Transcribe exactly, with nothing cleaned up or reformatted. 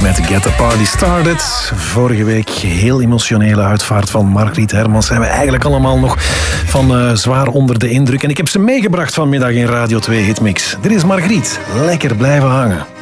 met Get the Party Started. Vorige week heel emotionele uitvaart van Margriet Hermans. Zijn we eigenlijk allemaal nog van uh, zwaar onder de indruk. En ik heb ze meegebracht vanmiddag in Radio twee Hitmix. Dit is Margriet. Lekker blijven hangen.